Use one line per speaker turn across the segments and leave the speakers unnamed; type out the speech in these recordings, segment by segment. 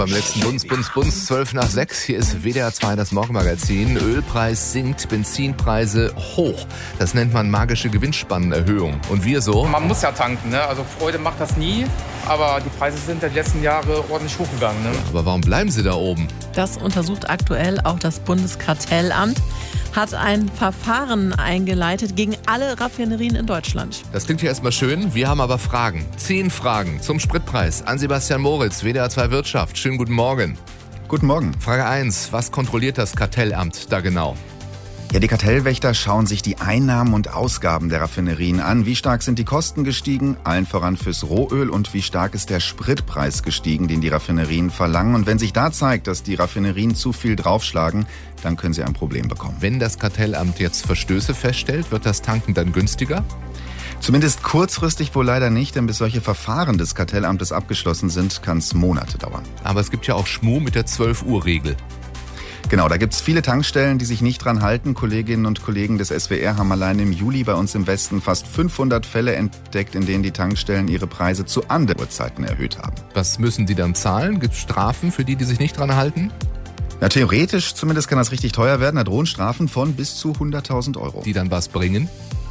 Beim letzten Bums, 12 nach 6. Hier ist WDR 2, das Morgenmagazin. Ölpreis sinkt, Benzinpreise hoch. Das nennt man magische Gewinnspannenerhöhung. Und wir so?
Man muss ja tanken, ne? Also Freude macht das nie. Aber die Preise sind die letzten Jahre ordentlich hochgegangen. Ne?
Aber warum bleiben sie da oben?
Das untersucht aktuell auch das Bundeskartellamt. Hat ein Verfahren eingeleitet gegen alle Raffinerien in Deutschland.
Das klingt ja erstmal schön. Wir haben aber Fragen. 10 Fragen zum Spritpreis an Sebastian Moritz, WDR 2 Wirtschaft. Schönen guten Morgen.
Guten Morgen.
Frage 1. Was kontrolliert das Kartellamt da genau?
Ja, die Kartellwächter schauen sich die Einnahmen und Ausgaben der Raffinerien an. Wie stark sind die Kosten gestiegen, allen voran fürs Rohöl, und wie stark ist der Spritpreis gestiegen, den die Raffinerien verlangen. Und wenn sich da zeigt, dass die Raffinerien zu viel draufschlagen, dann können sie ein Problem bekommen.
Wenn das Kartellamt jetzt Verstöße feststellt, wird das Tanken dann günstiger?
Zumindest kurzfristig wohl leider nicht, denn bis solche Verfahren des Kartellamtes abgeschlossen sind, kann es Monate dauern.
Aber es gibt ja auch Schmuh mit der 12-Uhr-Regel.
Genau, da gibt's viele Tankstellen, die sich nicht dran halten. Kolleginnen und Kollegen des SWR haben allein im Juli bei uns im Westen fast 500 Fälle entdeckt, in denen die Tankstellen ihre Preise zu anderen Uhrzeiten erhöht haben.
Was müssen die dann zahlen? Gibt es Strafen für die sich nicht dran halten?
Ja, theoretisch zumindest kann das richtig teuer werden. Da drohen Strafen von bis zu 100.000 Euro.
Die dann was bringen?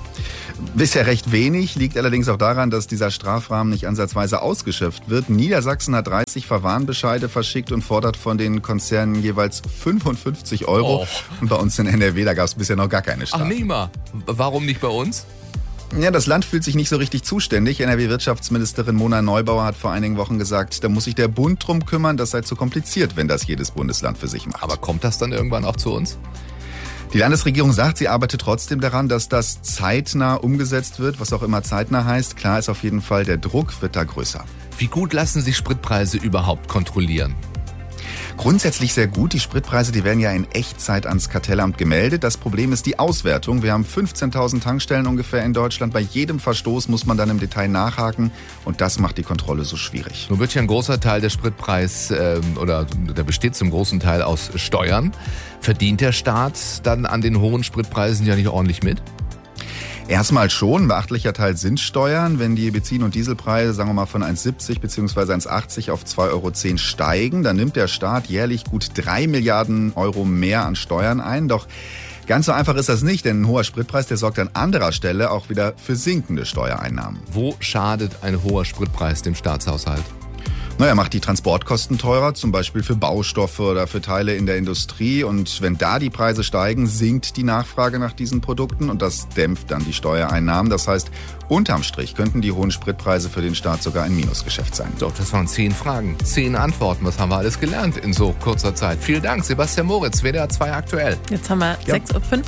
Bisher recht wenig, liegt allerdings auch daran, dass dieser Strafrahmen nicht ansatzweise ausgeschöpft wird. Niedersachsen hat 30 Verwarnbescheide verschickt und fordert von den Konzernen jeweils 55 Euro. Und bei uns in NRW, da gab es bisher noch gar keine Strafe.
Ach, Nima, warum nicht bei uns?
Ja, das Land fühlt sich nicht so richtig zuständig. NRW-Wirtschaftsministerin Mona Neubauer hat vor einigen Wochen gesagt, da muss sich der Bund drum kümmern, das sei zu kompliziert, wenn das jedes Bundesland für sich macht.
Aber kommt das dann irgendwann auch zu uns?
Die Landesregierung sagt, sie arbeitet trotzdem daran, dass das zeitnah umgesetzt wird, was auch immer zeitnah heißt. Klar ist auf jeden Fall, der Druck wird da größer.
Wie gut lassen sich Spritpreise überhaupt kontrollieren?
Grundsätzlich sehr gut. Die Spritpreise, die werden ja in Echtzeit ans Kartellamt gemeldet. Das Problem ist die Auswertung. Wir haben 15.000 Tankstellen ungefähr in Deutschland. Bei jedem Verstoß muss man dann im Detail nachhaken und das macht die Kontrolle so schwierig.
Nun wird ja ein großer Teil der Spritpreis der besteht zum großen Teil aus Steuern. Verdient der Staat dann an den hohen Spritpreisen ja nicht ordentlich mit?
Erstmal schon. Ein beachtlicher Teil sind Steuern. Wenn die Benzin- und Dieselpreise, sagen wir mal, von 1,70 bzw. 1,80 auf 2,10 Euro steigen, dann nimmt der Staat jährlich gut 3 Milliarden Euro mehr an Steuern ein. Doch ganz so einfach ist das nicht, denn ein hoher Spritpreis, der sorgt an anderer Stelle auch wieder für sinkende Steuereinnahmen.
Wo schadet ein hoher Spritpreis dem Staatshaushalt?
Er macht die Transportkosten teurer, zum Beispiel für Baustoffe oder für Teile in der Industrie. Und wenn da die Preise steigen, sinkt die Nachfrage nach diesen Produkten und das dämpft dann die Steuereinnahmen. Das heißt, unterm Strich könnten die hohen Spritpreise für den Staat sogar ein Minusgeschäft sein.
So, das waren 10 Fragen, 10 Antworten. Was haben wir alles gelernt in so kurzer Zeit? Vielen Dank, Sebastian Moritz, WDR 2 aktuell.
Jetzt haben wir 6.15 Uhr.